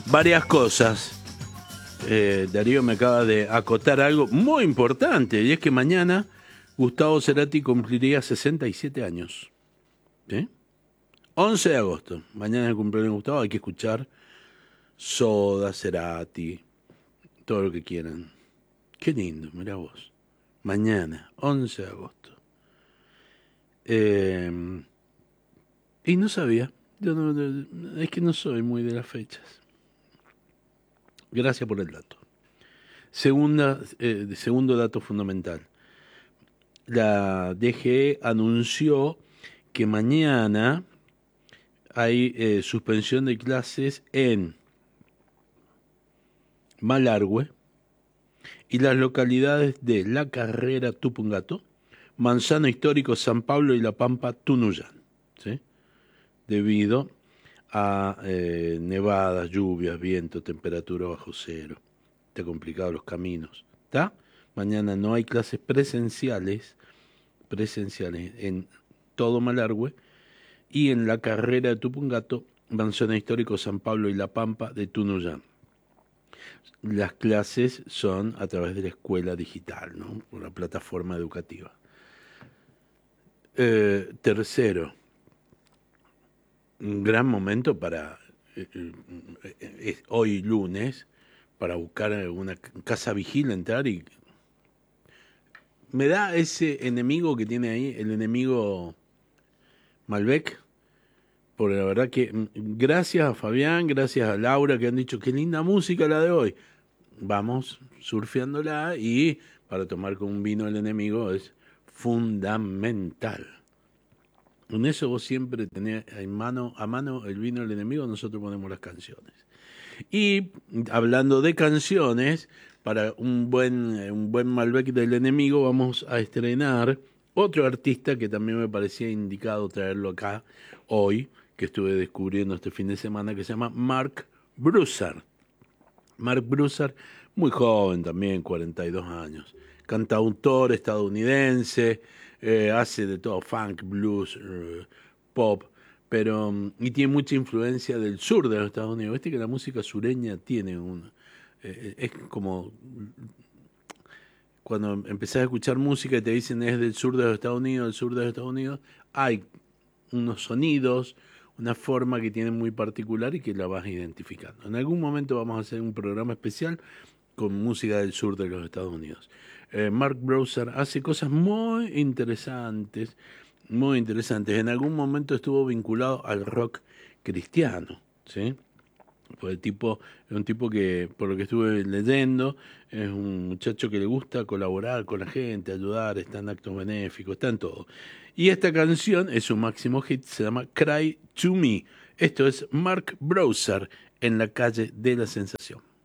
varias cosas. Darío me acaba de acotar algo muy importante, y es que mañana Gustavo Cerati cumpliría 67 años. ¿Sí? 11 de agosto, mañana es el cumpleaños de Gustavo, hay que escuchar Soda, Cerati, todo lo que quieran. Qué lindo, mirá vos. Mañana, 11 de agosto. Y no sabía, es que no soy muy de las fechas. Gracias por el dato. Segundo dato fundamental. La DGE anunció que mañana hay suspensión de clases en Malargüe y las localidades de La Carrera, Tupungato, Manzano Histórico, San Pablo y La Pampa, Tunuyán, ¿sí? Debido a nevadas, lluvias, viento, temperatura bajo cero. Está complicado los caminos. ¿Está? Mañana no hay clases presenciales en todo Malargüe y en La Carrera de Tupungato, Manzano Histórico, San Pablo y La Pampa de Tunuyán. Las clases son a través de la escuela digital, ¿no? Una plataforma educativa. Tercero, un gran momento para hoy lunes, para buscar una casa vigila, entrar y... Me da ese enemigo que tiene ahí, el enemigo Malbec, porque la verdad que gracias a Fabián, gracias a Laura que han dicho qué linda música la de hoy. Vamos surfeándola y para tomar con un vino el enemigo es fundamental. En eso vos siempre tenés a mano el vino del enemigo, nosotros ponemos las canciones. Y hablando de canciones, para un buen Malbec del enemigo vamos a estrenar otro artista que también me parecía indicado traerlo acá hoy, que estuve descubriendo este fin de semana, que se llama Mark Broussard. Mark Broussard, muy joven también, 42 años, cantautor estadounidense, hace de todo, funk, blues, pop, pero y tiene mucha influencia del sur de los Estados Unidos. Viste que la música sureña tiene es como cuando empezás a escuchar música y te dicen es del sur de los Estados Unidos, del sur de los Estados Unidos, hay unos sonidos, una forma que tiene muy particular y que la vas identificando. En algún momento vamos a hacer un programa especial con música del sur de los Estados Unidos. Mark Broussard hace cosas muy interesantes, muy interesantes. En algún momento estuvo vinculado al rock cristiano, ¿sí? Pues es un tipo que, por lo que estuve leyendo, es un muchacho que le gusta colaborar con la gente, ayudar, está en actos benéficos, está en todo. Y esta canción es su máximo hit, se llama Cry to Me. Esto es Mark Broussard en la calle de la sensación.